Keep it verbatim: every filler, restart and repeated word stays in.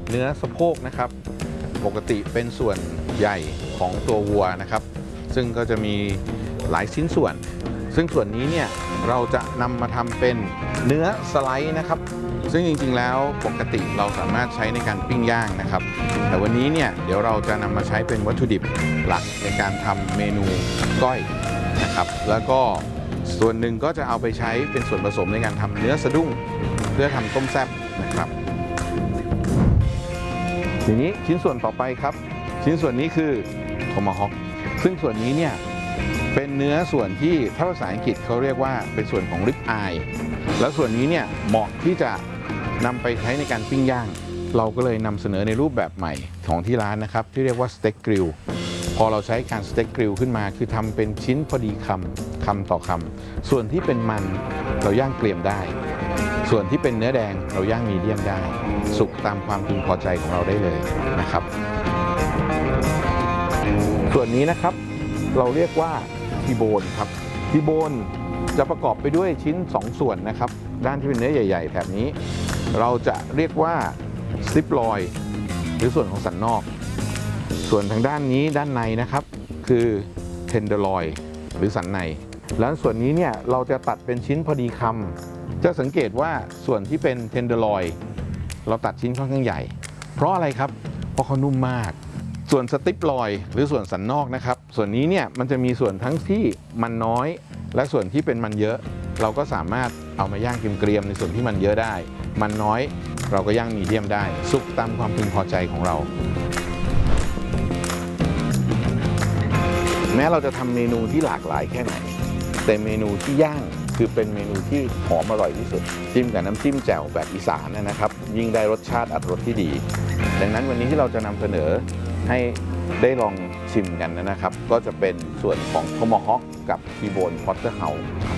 เนื้อสะโพกนะครับปกติเป็นส่วนใหญ่ของตัววัวนะครับซึ่งก็จะมีหลายชิ้นส่วนซึ่งส่วนนี้เนี่ยเราจะนำมาทำเป็นเนื้อสไลด์นะครับซึ่งจริงๆแล้วปกติเราสามารถใช้ในการปิ้งย่างนะครับแต่วันนี้เนี่ยเดี๋ยวเราจะนำมาใช้เป็นวัตถุดิบหลักในการทำเมนูก้อยนะครับแล้วก็ส่วนหนึ่งก็จะเอาไปใช้เป็นส่วนผสมในการทำเนื้อสะดุ้งเพื่อทำต้มแซ่บนะครับทีนี้ชิ้นส่วนต่อไปครับชิ้นส่วนนี้คือโทมาฮอคซึ่งส่วนนี้เนี่ยเป็นเนื้อส่วนที่ถ้าภาษาอังกฤษเขาเรียกว่าเป็นส่วนของริบอายแล้วส่วนนี้เนี่ยเหมาะที่จะนำไปใช้ในการปิ้งย่างเราก็เลยนำเสนอในรูปแบบใหม่ของที่ร้านนะครับที่เรียกว่าสเต็กกริลพอเราใช้การสเต็กกริลขึ้นมาคือทำเป็นชิ้นพอดีคำคำต่อคำส่วนที่เป็นมันเราย่างเกรียมได้ส่วนที่เป็นเนื้อแดงเราย่างมีเดียมได้สุกตามความพึงพอใจของเราได้เลยนะครับส่วนนี้นะครับเราเรียกว่าทีโบนครับทีโบนจะประกอบไปด้วยชิ้นสองส่วนนะครับด้านที่เป็นเนื้อใหญ่ๆแถบนี้เราจะเรียกว่าสติปลอยหรือส่วนของสันนอกส่วนทางด้านนี้ด้านในนะครับคือเทนเดอร์ลอยหรือสันในแล้วส่วนนี้เนี่ยเราจะตัดเป็นชิ้นพอดีคำจะสังเกตว่าส่วนที่เป็นเทนเดอร์ลอยเราตัดชิ้นค่อนข้างใหญ่เพราะอะไรครับเพราะเขานุ่มมากส่วนสติปลอยหรือส่วนสันนอกนะครับส่วนนี้เนี่ยมันจะมีส่วนทั้งที่มันน้อยและส่วนที่เป็นมันเยอะเราก็สามารถเอามาย่างเกรียมๆในส่วนที่มันเยอะได้มันน้อยเราก็ย่างมีเดียมได้สุกตามความพึงพอใจของเราแม้เราจะทำเมนูที่หลากหลายแค่ไหนแต่เมนูที่ย่างคือเป็นเมนูที่หอมอร่อยที่สุดจิ้มกับน้ำจิ้มแจ่วแบบอีสานนะครับยิ่งได้รสชาติอรรถรสที่ดีดังนั้นวันนี้ที่เราจะนำเสนอให้ได้ลองชิมกันนะครับก็จะเป็นส่วนของโทมาฮอคกับทีโบนพอตเตอร์เฮาส์